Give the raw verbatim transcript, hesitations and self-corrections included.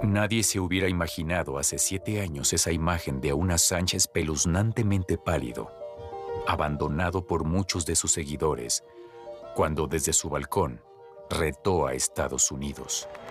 Nadie se hubiera imaginado hace siete años esa imagen de un Assange espeluznantemente pálido, abandonado por muchos de sus seguidores, cuando desde su balcón retó a Estados Unidos.